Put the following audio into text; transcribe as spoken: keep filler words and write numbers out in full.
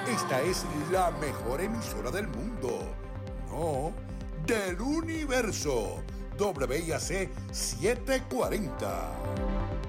Esta es la mejor emisora del mundo. No, del universo. W I A C setecientos cuarenta.